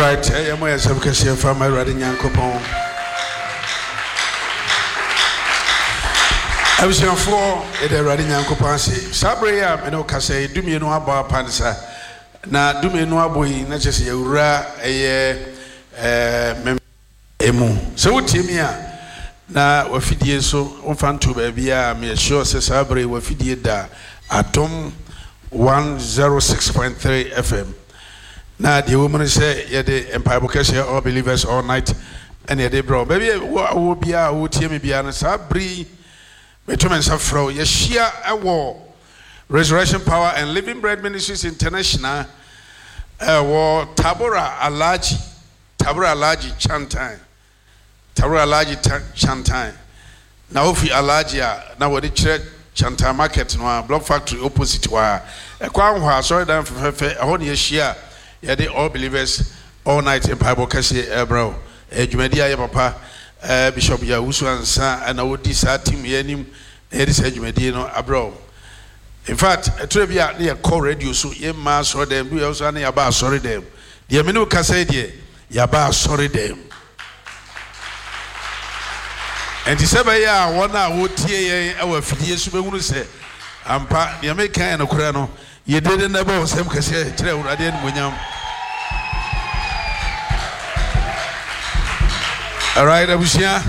right, I am a subcassia from my riding young coupon. I was young for a riding young coupon. Sabria, and Ocase, do me no about Pansa. Now, do me no boy, not just a ra a emu. So, Timia, now, Wafidi so, on fan to baby, I'm sure, says Sabri, Wafidi da, Atom 106.3 FM. Now the woman say, "Yeah, the Empire Bokeshe all believers all night, and yeah, they bro. Baby, what will be our would hear me be honest? Sabri, Betumen Safro, Yeshia a war, Resurrection Power and Living Bread Ministries International, war Tabora Alaji Chantai, Tabora Alaji Chantai. Now if you Alajia, now what the church Chantai Market, no Block Factory opposite to a Kwan, sorry, down from her, a whole Yeshia. Yeah, they all believers all night in Bible Kasi bro. Jumedia papa Bishop Yawusu and Sa and I would decide team yenim Edis Jumedino abro. In fact, a trivia near call radio so ye mass or them we also any about sorry them. The Aminu Casade Yaba sorry them. And the Sabaya one hour would tear our Fidias will say Ampa the American and Ukraino. You didn't know some Cassia trail I didn't win. All right, I was here.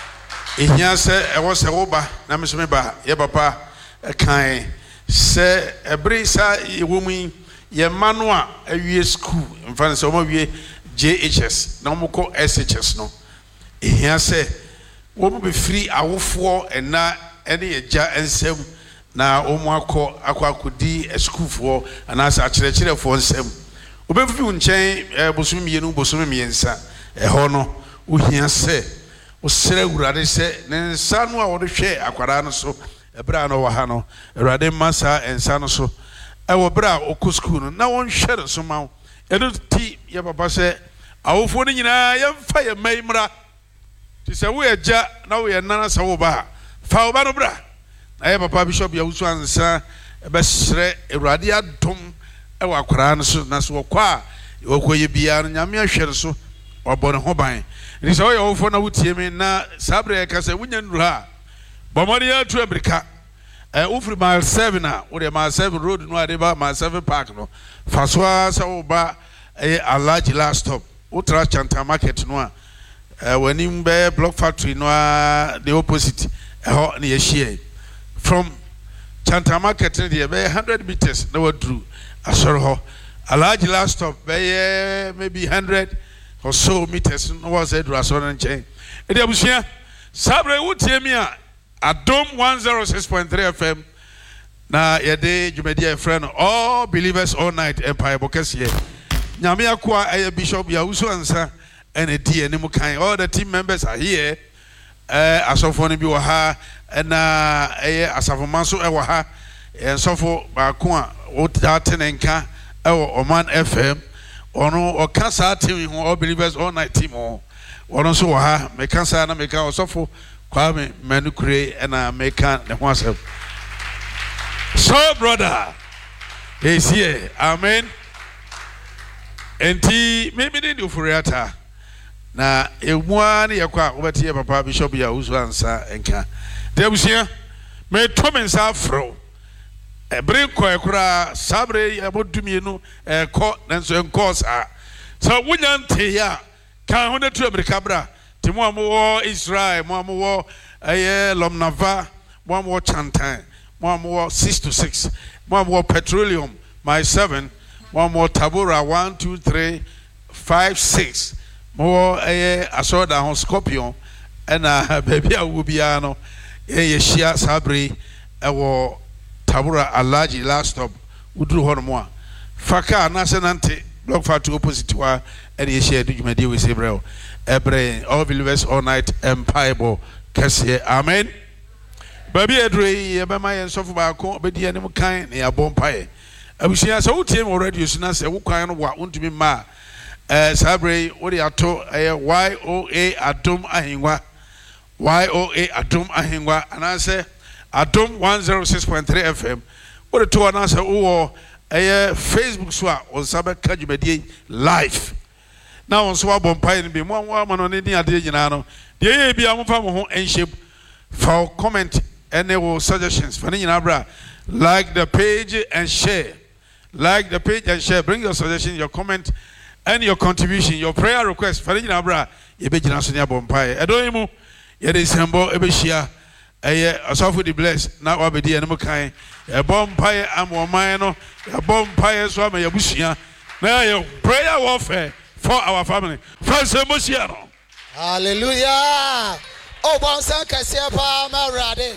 In here, say, I was a oba, Namasmeba, Yabapa, a kind, say, a brisa, a woman, ye manua, a year school, in front of some of ye JHS, no more call SHS, no. In here, say, won't be free, I will fall and not any a jar and sem. Na omwako akwakudi a school for and as a chile for sem. Obefu nchen bosumi mienu bosumi miensa hono uhia se osere urade se ne nsa no a wo de hwe akwara no so ebra no wa ha no urade masa ensa no so e wo bra oku school no na won hwe so ma eno ti ye papa se awofo no nyina ye mfa ye maimra ti se wo eja na wo ye nana se wo ba fa wo ba no bra. I have a papa Bishop Yawusu and Sa, a best Radia Tom, a Wakran, so Naswa Qua, Yokoye Bian, Yamia Sherso, or Bonahobine. It is all your phone out to me now, Sabre Casa Winyan Ra, Bomaria to America, Ufri Mile 7, or a Mile 7 road, no idea, Mile 7 Park, no, Faswa Saoba, a large last stop, Ultra Chanta Market, no, when in Bear Block Factory, no, the opposite, a hot near Shea. From Chanta Market, there 100 meters, no drew. I saw a large last stop, maybe 100 or so meters, no was it, Rason and Chain. And there was here, Sabre would tell me a Dome 106.3 FM. Now, a day, you may dear friend, all believers all night, Empire Bokessie. Namia Kwa, a Bishop Yawusu and a dear Nimukai. All the team members are here. As of one of you are. And as of a month, and so for Bakua, what that tenenka, or Man FM, or no, or cancer team, all believers all night team, or also make cancer and make our so Kwame Manukre and I make the oneself. So, brother, he's here, amen. And maybe they do for Yata. Now, a one year quack over here, Papa Bishop Yawusu and Enka. There was here, may Thomas Afro, a break quackra, Sabre, about to me, no, a court, and so course. So, we don't tell ya, can't hold it to Cabra, Timo Israel, one more, a Lomnava, one more Chantain, one more 6 to 6, one more Petroleum, my 7, one more Tabora, 1, 2, 3, 5, 6, more a sword on Scorpion, and baby, I will be ano. Yeshia Sabri, our Tabura Alaji last stop, Udru Hormoa. Faka, Nasanante, Block Factory opposite to her, and Yeshia Dujumedia with Israel. Ebre, all believers all night, Empire Cassia, amen. Baby Edre, Yabama and Sofa, but the animal kind, they are born pie. I wish I saw him already, you say, who kind of what won't be ma. Sabri, what they are told, YOA Adum Ahingwa. YOA Adum Ahingwa, and I say Adum 106.3 FM. What a two answer or a Facebook swap on Sabbath Kajumedi live. na on so abɔ mpae no bi mo ama no ne din ade nyina no de ye bi amfa mo ho enhyem for comment any suggestions for nyina bra like the page and share. Like the page and share. Bring your suggestion, your comment, and your contribution, your prayer request. For nyina bra ye be gyina so ne abɔ mpae edoyimu ye de sembo ebehia eye asofo di bless na wabedi enum kan e bɔ mpae amoman no e bɔ mpae so ama yabusua na ye prayer warfare for our family. First emotion. Hallelujah. Oh, bonsan kase pa marade.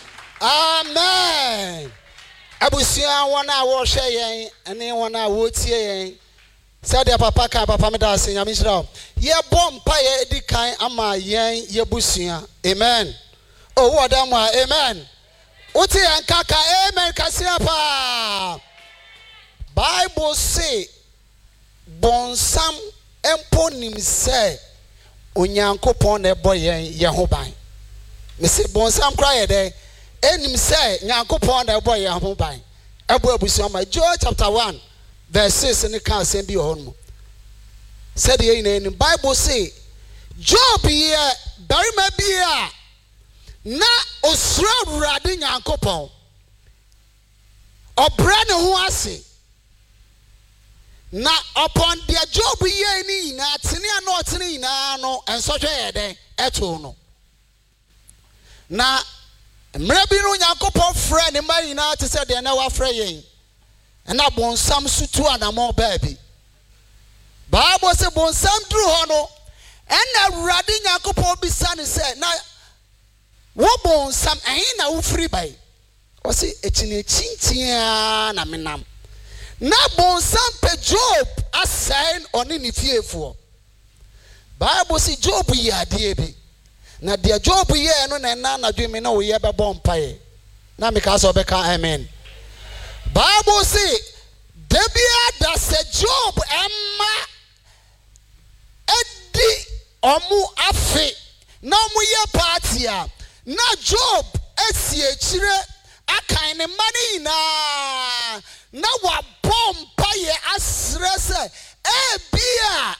Amen. Abusia wana wo hwe yen ene wana wo tie yen. Said the papa ka papa me da se nyame hira. Ye bom pa ye edi kan ama yen ye busua. Amen. Oh, what am I? Amen. Uti an kaka amen kase pa. Bible say bonsam empo nim se onyankopon na ebo yen ye ho ban. Me say bonsam kra ye de enim se nyankopon na ebo yen ho ban. Ebo abusu ma Joel chapter 1 verse 6 ne kan asem bi ho no. Said ye in Bible say Job ye barima bi a na osura urade nyankopon obra ne ho ase. Na upon their Job ye ni na tini ano tini na no enso hwe ye den eto no na mra bi no yakopon frɛ ne ma nyina te sɛ de na wa frɛ yen na bonsam sutu anamo baabi Bible say bonsam duru ho no na awurade yakopon bisa ne sɛ na wo bonsam ɛhin na wo free bai o se etini chintia na menam na bonsam pe Job assign oni ni fiefo Bible say Job ye ade bi na de Job ye no na dwemi na wo ye be bom pae na me ka so be ka amen Bible say debia da se Job emma edi omu afi na omu ye party a na Job esi echire akan ne mani na wa bomba ye asrese bia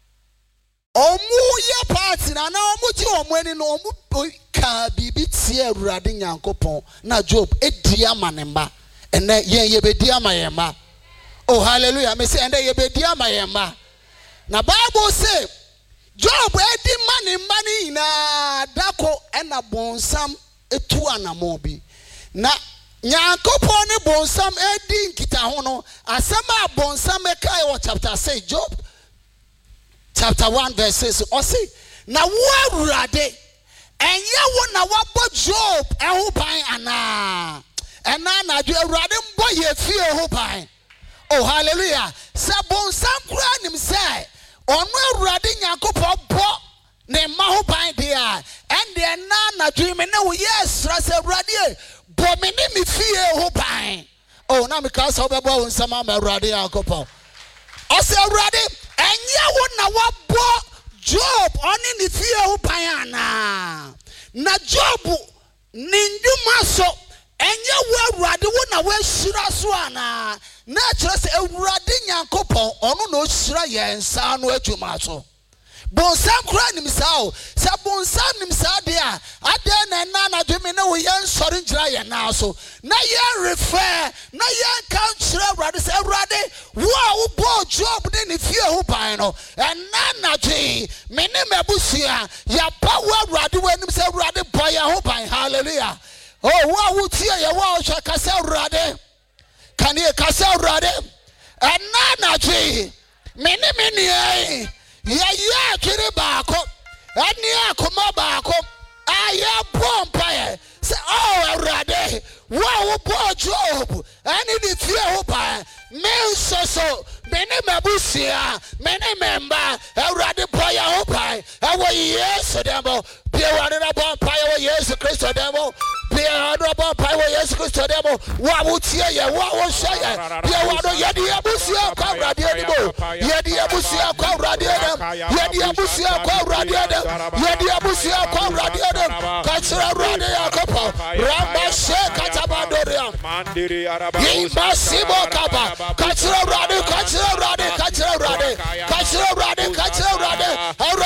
omu ye party na omu ti omu ani no omu ka bibi tie awurade nyankopon na Job edi amanemba ene ye bedi amayema oh hallelujah me say ene ye bedi amayema na Bible say Job edi manemba ni na dako ena bonsam etu anamo bi na nyankopon ne bonsam edi nkita ho no asema bonsam ekai o chapter 6 Job chapter 1 verse 6 o say na wo awurade enye wo na wabo Job eho ban ana ena na jo awurade mbo ye fie ho ban oh hallelujah se bonsam kura nim se onu awurade nyankopon bo ne ma ho ban dia ende na jo me na wo yes rase awurade bomini mi fie ho ban oh na me ka so be bo nsama ma awurade yakopon o se awurade enye wo na wabo Job oni ni fie ho ban ana na Job ninduma so enye wo awurade wo na wo hyira so ana na kire se awurade yakopon ono na o hyira ye nsa no adwuma so bonsam kura nim sao se bonsam nim sa de a ade na dwemi na wo yen sori ngira ye na so na ye refer na ye kan kire awurade se awurade wo a wo bo Job de ne fie ho ban no na dwe me ne mabusua ya pa wo awurade wo nim se awurade boy ya ho ban hallelujah oh wo a wo tie ye wo a hwa kasa awurade kan ye kasa awurade na dwe me ne nie ya kiri baako ani akoma baako aya bompa se oh awurade wo bo Job ani di fie ho ba me so me ne mabusia me ne memba awurade boya ho ba awo Yesu demo be awurade na bompa awo Yesu Kristo demo be awurade bompa awo Yesu Kristo demo wo tie ye wo hye ye be awurade ye di abusia kwa awurade demo ye di abusia kwa awurade demo ye di abusia kwa awurade demo ye di abusia kwa awurade demo kachira awurade yakopo ramba she katabadoria mandiri araba masibo kaba kachira awurade